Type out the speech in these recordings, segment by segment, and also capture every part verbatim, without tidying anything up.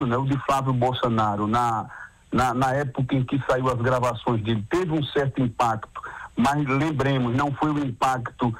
né, o de Flávio Bolsonaro, na, na, na época em que saiu as gravações dele, teve um certo impacto, mas lembremos, não foi o impacto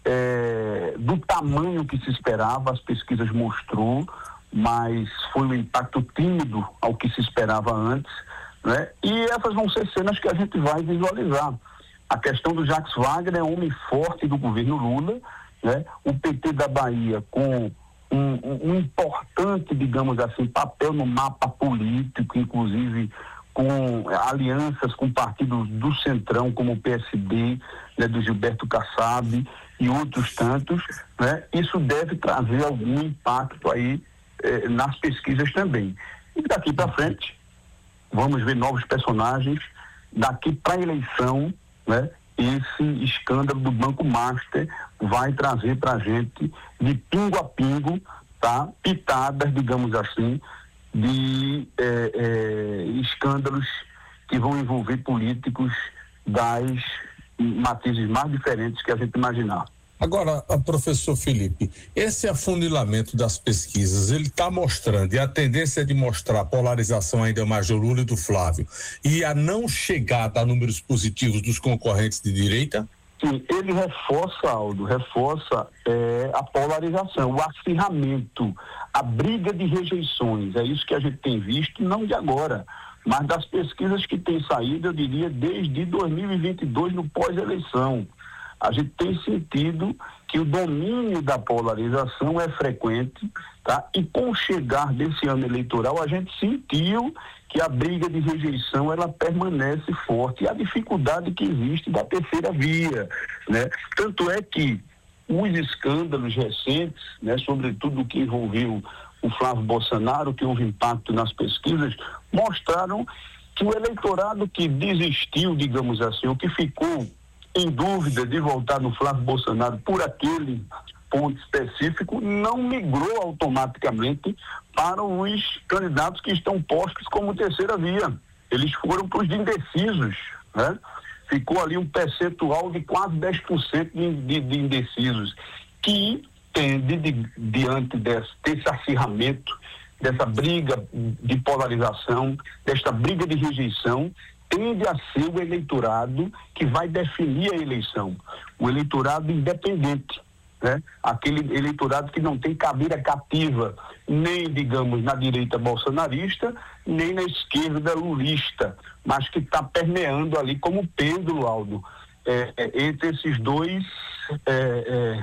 é, do tamanho que se esperava, as pesquisas mostrou, mas foi um impacto tímido ao que se esperava antes, né? E essas vão ser cenas que a gente vai visualizar. A questão do Jacques Wagner é um homem forte do governo Lula, né? O P T da Bahia com um, um, um importante, digamos assim, papel no mapa político, inclusive com alianças com partidos do Centrão, como o P S B, né, do Gilberto Kassab e outros tantos, né? Isso deve trazer algum impacto aí eh, nas pesquisas também. E daqui para frente, vamos ver novos personagens. Daqui para a eleição, né, esse escândalo do Banco Master vai trazer para a gente, de pingo a pingo, tá, pitadas, digamos assim, de eh, eh, escândalos que vão envolver políticos das matizes mais diferentes que a gente imaginar. Agora, professor Felipe, esse afunilamento das pesquisas, ele está mostrando, e a tendência é de mostrar a polarização ainda mais do Lula e do Flávio, e a não chegada a números positivos dos concorrentes de direita? Sim, ele reforça, Aldo, reforça é, a polarização, o acirramento, a briga de rejeições. É isso que a gente tem visto, não de agora, mas das pesquisas que têm saído, eu diria, desde dois mil e vinte e dois, no pós-eleição. A gente tem sentido que o domínio da polarização é frequente, tá? E com o chegar desse ano eleitoral, a gente sentiu que a briga de rejeição, ela permanece forte, e a dificuldade que existe da terceira via, né? Tanto é que os escândalos recentes, né, sobretudo o que envolveu o Flávio Bolsonaro, que houve impacto nas pesquisas, mostraram que o eleitorado que desistiu, digamos assim, o que ficou em dúvida de votar no Flávio Bolsonaro por aquele ponto específico, não migrou automaticamente para os candidatos que estão postos como terceira via. Eles foram para os indecisos, né? Ficou ali um percentual de quase dez por cento de, de, de indecisos, que tende, de, diante desse, desse acirramento, dessa briga de polarização, desta briga de rejeição, tende a ser o eleitorado que vai definir a eleição, o eleitorado independente, né? Aquele eleitorado que não tem cadeira cativa, nem, digamos, na direita bolsonarista, nem na esquerda lulista, mas que está permeando ali como pêndulo, Aldo, é, é, entre esses dois é, é,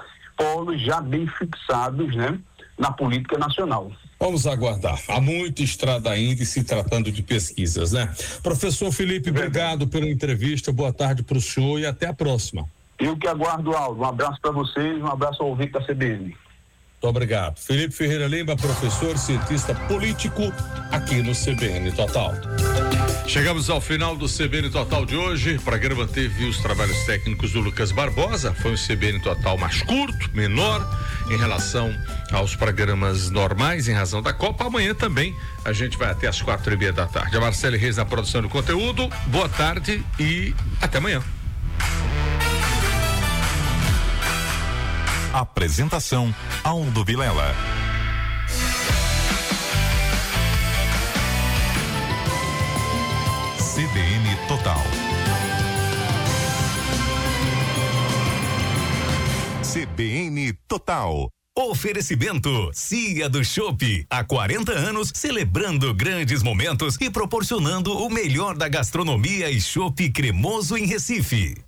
polos já bem fixados, né, na política nacional. Vamos aguardar. Há muita estrada ainda e se tratando de pesquisas, né? Professor Felipe, obrigado pela entrevista, boa tarde para o senhor e até a próxima. Eu que aguardo, Aldo. Um abraço para vocês, um abraço ao ouvinte da C B N. Muito obrigado. Felipe Ferreira Lima, professor, cientista político, aqui no C B N Total. Chegamos ao final do C B N Total de hoje. O programa teve os trabalhos técnicos do Lucas Barbosa. Foi um C B N Total mais curto, menor, em relação aos programas normais, em razão da Copa. Amanhã também a gente vai até às quatro e meia da tarde. A Marcele Reis na produção do conteúdo. Boa tarde e até amanhã. Apresentação Aldo Vilela. C B N Total. C B N Total. Oferecimento Cia do Chopp, há quarenta anos celebrando grandes momentos e proporcionando o melhor da gastronomia e chopp cremoso em Recife.